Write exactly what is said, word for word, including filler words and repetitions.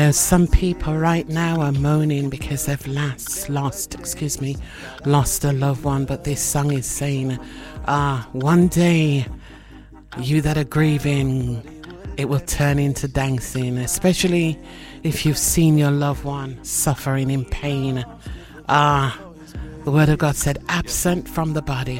There's some people right now are moaning because they've last lost, excuse me, lost a loved one. But this song is saying, ah, one day, you that are grieving, it will turn into dancing, especially if you've seen your loved one suffering in pain. Ah, the word of God said, absent from the body,